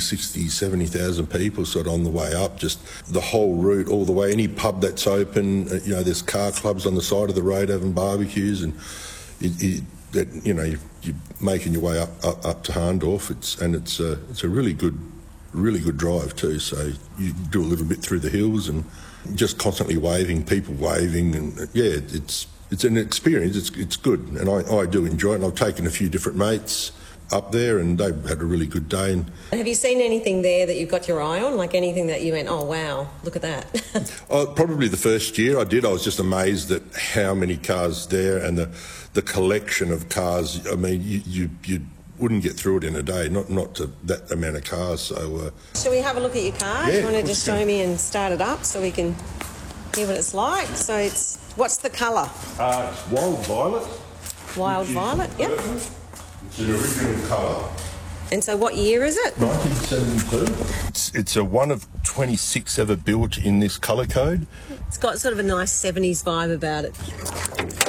60, 70,000 people sort of on the way up, just the whole route all the way. Any pub that's open, there's car clubs on the side of the road having barbecues, and you're making your way up to Harndorf. It's a really good drive too. So you do a little bit through the hills and just constantly waving, people waving, and it's an experience. It's good, and I do enjoy it. And I've taken a few different mates up there, and they've had a really good day. And have you seen anything there that you've got your eye on, like anything that you went, oh wow, look at that? Probably the first year I did, I was just amazed at how many cars there and the collection of cars. I mean, you wouldn't get through it in a day, not to that amount of cars. So shall we have a look at your car? Yeah, do you want to just show me and start it up so we can hear what it's like? So what's the colour? It's Wild Violet. Wild Violet, yep. It's an original colour. And so what year is it? 1972. It's a one of 26 ever built in this colour code. It's got sort of a nice 70s vibe about it.